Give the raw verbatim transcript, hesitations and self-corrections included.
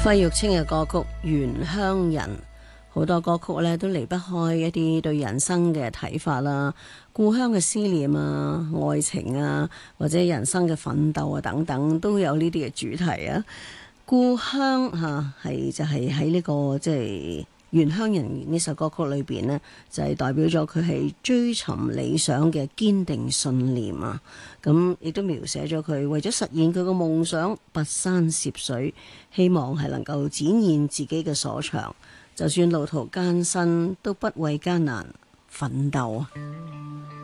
費玉清嘅歌曲《原鄉人》，好多歌曲咧都離不開一啲對人生嘅睇法啦，故鄉嘅思念啊、愛情啊，或者人生嘅奮鬥啊等等，都有呢啲嘅主題啊。故鄉吓係就係喺呢個即係原鄉人呢首歌曲裏邊呢，就係、是、代表咗佢係追尋理想嘅堅定信念啊。咁亦都描寫咗佢為咗實現佢個夢想，跋山涉水，希望係能夠展現自己嘅所長，就算路途艱辛，都不畏艱難奮鬥啊！